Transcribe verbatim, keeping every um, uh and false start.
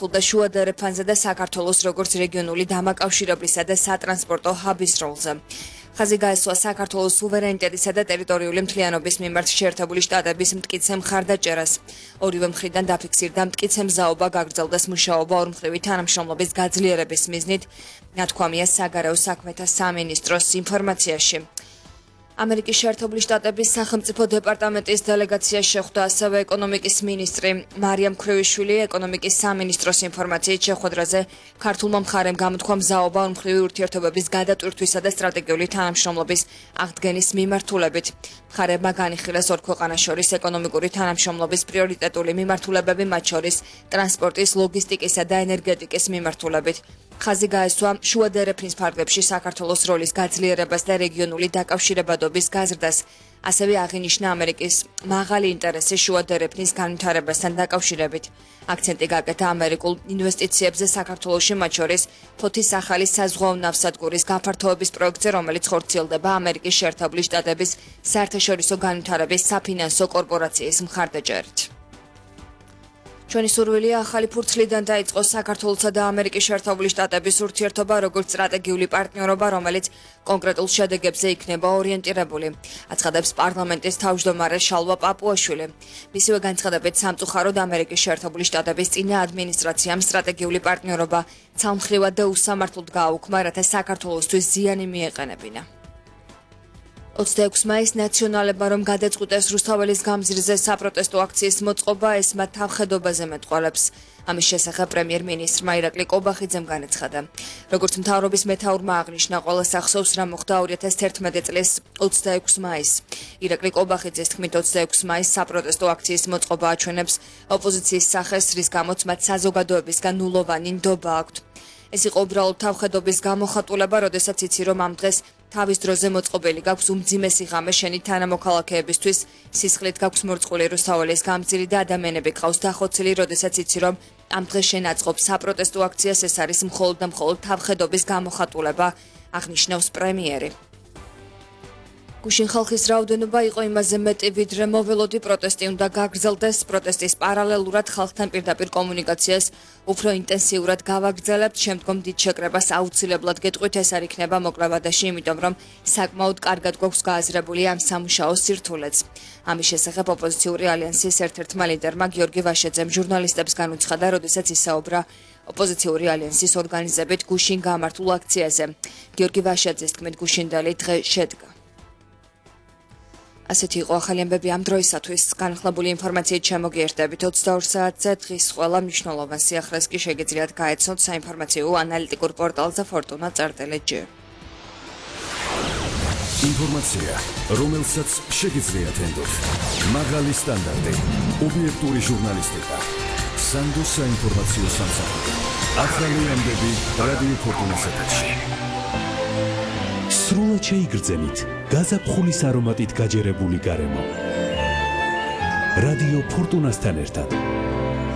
განხილდა შუა და ერეფანზე და საქართველოს როგორც რეგიონული დამაკავშირებლისა და სატრანსპორტო ჰაბის როლზე. ხაზი გაესვა საქართველოს სუვერენიტეტისა და ტერიტორიული მთლიანობის მიმართ შეერთებული შტატების მტკიცე მხარდაჭერას. ორივე მხრიდან დაფიქსირდა მტკიცე მზაობა გაგრძელდეს მუშაობა ორმხრივი თანამშრომლობის გაძლიერების მიზნით, ნათქვამია საგარეო საქმეთა სამინისტროს ინფორმაციაში. ამერიკის შეერთებული შტატების სახელმწიფო დეპარტამენტის დელეგაცია შეხვდა ასევე ეკონომიკის მინისტრი მარიამ ქრევიშვილი. ეკონომიკის სამინისტროს ინფორმაციით შეხვედრაზე ქართულმა მხარემ გამოთქვა მზაობა ორმხრივი ურთიერთობების გადატვირთვისა და სტრატეგიული თანამშრომლობის აღდგენის მიმართულებით. მხარებმა განიხილეს ორ ქვეყანას შორის ეკონომიკური თანამშრომლობის პრიორიტეტული მიმართულებები, მათ შორის ტრანსპორტის, ლოგისტიკისა და ენერგეტიკის მიმართულებით. ხაზი გაესვა შუა და ერეფნის ფარგლებში საქართველოს როლის გაძლიერებას და რეგიონული დაკავშირებადობის გაზრდას. ასევე აღინიშნა ამერიკის მაღალი ინტერესი შუა და ერეფნის განვითარებასთან დაკავშირებით. აქცენტი გაკეთა ამერიკულ ინვესტიციებზე საქართველოში, მათ შორის ფოთის ახალი საზღვაო ნავსადგურის გაფართოების პროექტზე, რომელიც ხორციელდება ამერიკის შეერთებული შტატების საერთაშორისო განვითარების საფინანსო კორპორაციის მხარდაჭერით. ჩვენი სურვილია ახალი ფურცლიდან დაიწყოს საქართველოსა და ამერიკის შეერთებული შტატების ურთიერთობა, როგორც სტრატეგიული პარტნიორობა, რომელიც კონკრეტულ შედეგებზე იქნება ორიენტირებული, აცხადებს პარლამენტის თავმჯდომარე შალვა პაპუაშვილი. მისივე განცხადებით, სამწუხაროდ ამერიკის შეერთებული შტატების წინა ადმინისტრაციამ სტრატეგიული პარტნიორობა ცალმხრივად და უსამართლოდ გააუქმა, რათა საქართველოსთვის ზიანი მიეყენებინა. ოცდაექვსი მაისს ნაციონალებმა რომ გადაწყვიტეს რუსთაველის გამზირზე საპროტესტო აქციის მოწყობა, ეს მათ თავხედობაზე მეტყველებს. ამის შესახებ პრემიერ-მინისტრმა ირაკლი კობახიძემ განაცხადა. როგორც მთავრობის მეთაურმა აღნიშნა, ყველა სახსოვს რა მოხდა ორი ათას თერთმეტი წლის ოცდაექვსი მაისს. ირაკლი კობახიძის თქმით, ოცდაექვსი მაისს საპროტესტო აქციის მოწყობა აჩვენებს ოპოზიციის სახეს, რის გამოც მათ საზოგადოებისგან ნულოვანი ნდობა აქვთ. ეს იყო უბრალოდ თავხედობის გამოხატულება, როდესაც იცი რომ ამ დღეს თავის დროზე მოწყობილი გაქვს უმძიმესი ღამე შენი თანამოქალაქეებისთვის, სისხლით გაქვს მორწყული რუსთაველის გამზირი და ადამიანები ყავს დახოცილი, როდესაც იცი რომ ამ დღეს შენ აწყობ საპროტესტო აქციას, ეს არის მხოლოდ და მხოლოდ თავხედობის გამოხატულება, აღნიშნავს პრემიერი. გუშინ ხალხის რაოდენობა იყო იმაზე მეტი, ვიდრე მოველოდი პროტესტი უნდა გაგრძელდეს. პროტესტის პარალელურად ხალხთან პირდაპირ კომუნიკაციას უფრო ინტენსიურად გავაგრძელებთ. შემდგომ დიდ შეკრებას აუცილებლად გეტყვით, ეს არ იქნება მოკლევადაში, იმიტომ რომ საკმაოდ კარგად გვაქვს გააზრებული ამ სამუშაო სირთულეც. ამის შესახებ ოპოზიციური ალიანსის ერთ-ერთმა ლიდერმა გიორგი ვაშეძემ ჟურნალისტებს განუცხადა, როდესაც ისაუბრა ოპოზიციური ალიანსის ორგანიზებით გუშინ გამართულ აქციაზე. გიორგი ვაშეძეს თქმით, გუშინდელი დღე შედგა. ასეთი იყო ახალი ამბები ამ დროისათვის. განხლებული ინფორმაციით შემოგიერთდებით ოცდაორ საათზე. დღის ყველა მნიშვნელოვან სიახლეს კი შეგიძლიათ გაეცნოთ საინფორმაციო ანალიტიკურ პორტალზე Fortuna წერტელე.gr. ინფორმაცია, რომელსაც შეგიძლიათ ენდოთ. მაღალი სტანდარტი, ობიექტური ჟურნალისტიკა. სანდო საინფორმაციო სამსახური. ახალი ამბები რადიო Fortuna's ეთერში. სრულად შეიგრძენით გაზაფხულის არომატით გაჯერებული გარემო. რადიო Fortuna's-თან ერთად.